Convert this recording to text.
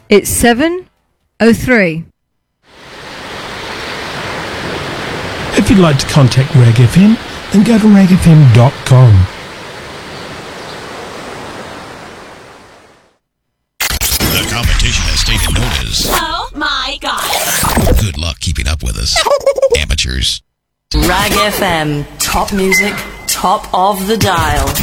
It's 7:03. If you'd like to contact Rag FM, then go to ragfm.com. The competition has taken notice. Oh my God. Good luck keeping up with us. Amateurs. Rag FM. Top music, top of the dial.